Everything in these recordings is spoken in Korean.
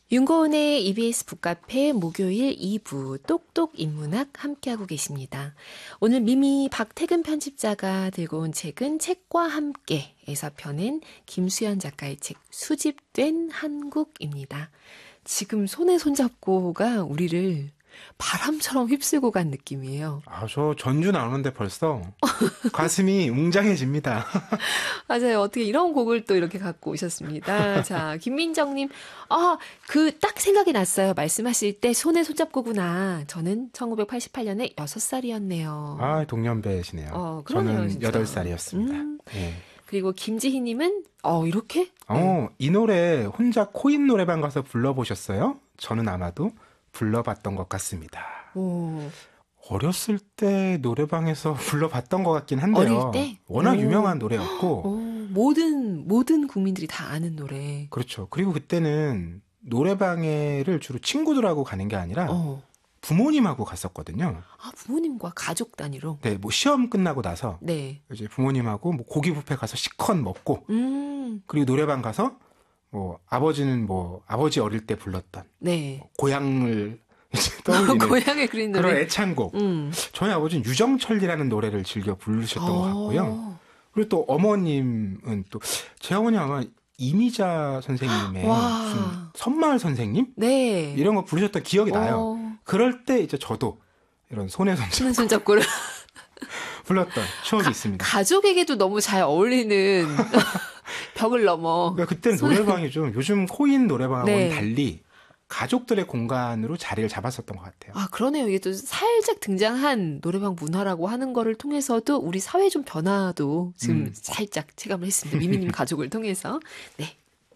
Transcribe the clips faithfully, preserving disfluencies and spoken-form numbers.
윤고은의 이비에스 북카페 목요일 이 부 똑똑 인문학 함께하고 계십니다. 오늘 미미 박태근 편집자가 들고 온 책은 책과 함께에서 펴낸 김수연 작가의 책 수집된 한국입니다. 지금 손에 손잡고가 우리를 바람처럼 휩쓸고 간 느낌이에요. 아, 저 전주 나오는데 벌써 가슴이 웅장해집니다. 맞아요. 어떻게 이런 곡을 또 이렇게 갖고 오셨습니다. 자, 김민정님, 아, 그 딱 생각이 났어요. 말씀하실 때 손에 손잡고구나. 저는 천구백팔십팔 년에 여섯 살이었네요. 아, 동년배시네요. 어, 그러네요, 저는 진짜. 여덟 살이었습니다. 음. 네. 그리고 김지희님은, 어, 이렇게? 어, 네. 이 노래 혼자 코인 노래방 가서 불러보셨어요? 저는 아마도 불러봤던 것 같습니다. 오. 어렸을 때 노래방에서 불러봤던 것 같긴 한데요. 어릴 때? 워낙 오. 유명한 노래였고. 오, 모든, 모든 국민들이 다 아는 노래. 그렇죠. 그리고 그때는 노래방에를 주로 친구들하고 가는 게 아니라 어. 부모님하고 갔었거든요. 아, 부모님과 가족 단위로? 네, 뭐 시험 끝나고 나서 네. 이제 부모님하고 뭐 고기 뷔페 가서 실컷 먹고 음, 그리고 노래방 가서 뭐 아버지는 뭐 아버지 어릴 때 불렀던 네. 고향을 이제 떠올리는 고향에 그린 노래. 그런 애창곡. 음. 저희 아버지는 유정철이라는 노래를 즐겨 부르셨던 것 같고요. 어. 그리고 또 어머님은 또 제 어머니 아마 이미자 선생님의 와. 무슨 선마을 선생님 네. 이런 거 부르셨던 기억이 나요. 어. 그럴 때 이제 저도 이런 손에 손잡고 손에 손잡고를. 불렀던 추억이 있습니다. 가족에게도 너무 잘 어울리는 벽을 넘어. 그러니까 그때는 노래방이 좀 요즘 코인 노래방하고는 네. 달리 가족들의 공간으로 자리를 잡았었던 것 같아요. 아, 그러네요. 이게 또 살짝 등장한 노래방 문화라고 하는 거를 통해서도 우리 사회 좀 변화도 지금 음. 살짝 체감을 했습니다. 미미님 가족을 통해서. 네.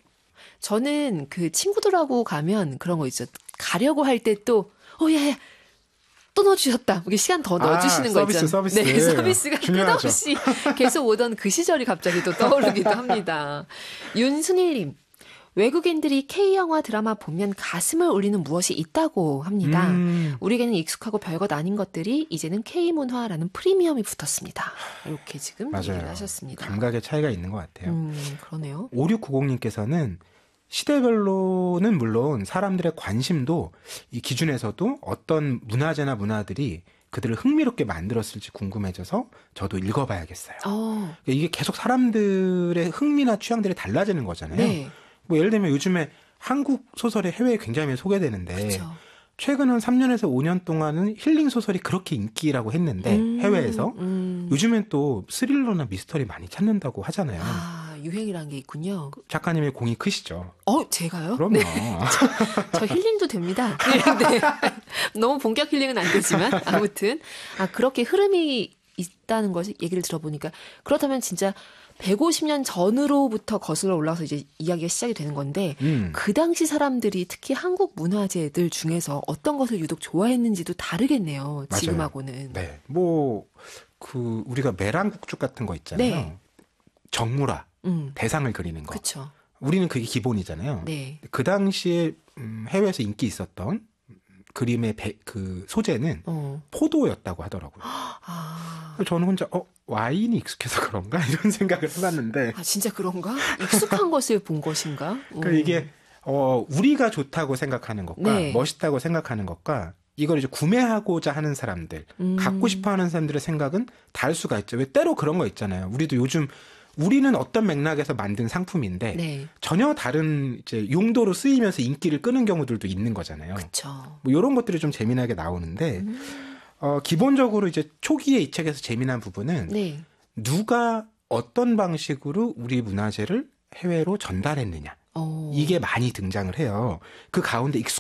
저는 그 친구들하고 가면 그런 거 있죠. 가려고 할 때 또, 어, 야, 야, 또 넣어주셨다. 이게 시간 더 넣어주시는 아, 거 서비스, 있잖아요. 서비스. 네, 서비스가 중요하죠. 끝없이 계속 오던 그 시절이 갑자기 또 떠오르기도 합니다. 윤순일님. 외국인들이 K영화 드라마 보면 가슴을 울리는 무엇이 있다고 합니다. 음. 우리에게는 익숙하고 별것 아닌 것들이 이제는 K문화라는 프리미엄이 붙었습니다. 이렇게 지금 맞아요. 얘기를 하셨습니다. 감각의 차이가 있는 것 같아요. 음, 그러네요. 오육구공님께서는 시대별로는 물론 사람들의 관심도 이 기준에서도 어떤 문화재나 문화들이 그들을 흥미롭게 만들었을지 궁금해져서 저도 읽어봐야겠어요. 어, 이게 계속 사람들의 흥미나 취향들이 달라지는 거잖아요. 네. 뭐 예를 들면 요즘에 한국 소설이 해외에 굉장히 많이 소개되는데 그렇죠. 최근 한 삼 년에서 오 년 동안은 힐링 소설이 그렇게 인기라고 했는데 음, 해외에서 음. 요즘엔 또 스릴러나 미스터리 많이 찾는다고 하잖아요. 아, 유행이란 게 있군요. 작가님의 공이 크시죠? 어, 제가요? 그럼요. 네. 저 힐링도 됩니다. 네. 너무 본격 힐링은 안 되지만 아무튼 아 그렇게 흐름이 있다는 것을 얘기를 들어보니까 그렇다면 진짜 백오십 년 전으로부터 거슬러 올라와서 이제 이야기가 시작이 되는 건데 음. 그 당시 사람들이 특히 한국 문화재들 중에서 어떤 것을 유독 좋아했는지도 다르겠네요. 맞아요. 지금하고는. 네. 뭐, 그, 우리가 메랑국죽 같은 거 있잖아요. 네. 정무라, 음, 대상을 그리는 거. 그렇죠. 우리는 그게 기본이잖아요. 네. 그 당시에 음, 해외에서 인기 있었던 그림의 배, 그 소재는 어. 포도였다고 하더라고요. 아, 저는 혼자 어 와인이 익숙해서 그런가 이런 생각을 해봤는데 아 진짜 그런가? 익숙한 것을 본 것인가? 그러니까 음. 이게 어 우리가 좋다고 생각하는 것과 네. 멋있다고 생각하는 것과 이걸 이제 구매하고자 하는 사람들, 음. 갖고 싶어하는 사람들의 생각은 다를 수가 있죠. 왜 때로 그런 거 있잖아요. 우리도 요즘 우리는 어떤 맥락에서 만든 상품인데 네. 전혀 다른 이제 용도로 쓰이면서 인기를 끄는 경우들도 있는 거잖아요. 그렇죠. 뭐 이런 것들이 좀 재미나게 나오는데 음. 어, 기본적으로 이제 초기에 이 책에서 재미난 부분은 네. 누가 어떤 방식으로 우리 문화재를 해외로 전달했느냐. 어. 이게 많이 등장을 해요. 그 가운데